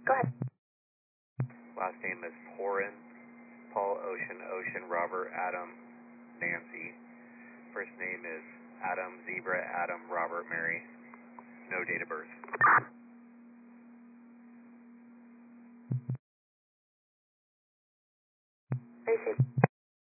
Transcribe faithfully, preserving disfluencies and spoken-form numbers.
Go ahead. Last name is Porin. Paul, Ocean, Ocean, Robert, Adam, Nancy. First name is Adam, Zebra, Adam, Robert, Mary. No date of birth. Are you safe?